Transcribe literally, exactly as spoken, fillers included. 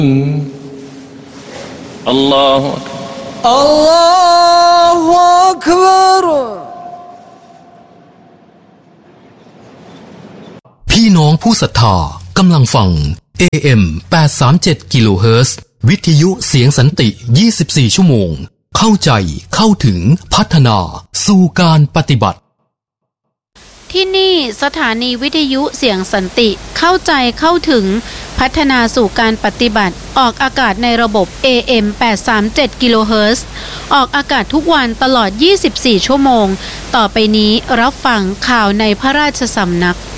อัลลอฮฺอัลลอฮฺอักบัรพี่น้องผู้ศรัทธากำลังฟัง เอ เอ็ม แปดสามเจ็ด กิโลเฮิรตซ์วิทยุเสียงสันติยี่สิบสี่ชั่วโมงเข้าใจเข้าถึงพัฒนาสู่การปฏิบัติที่นี่สถานีวิทยุเสียงสันติเข้าใจเข้าถึงพัฒนาสู่การปฏิบัติออกอากาศในระบบ เอ เอ็ม แปดสามเจ็ด กิโลเฮิรตซ์ออกอากาศทุกวันตลอดยี่สิบสี่ชั่วโมงต่อไปนี้รับฟังข่าวในพระราชสำนัก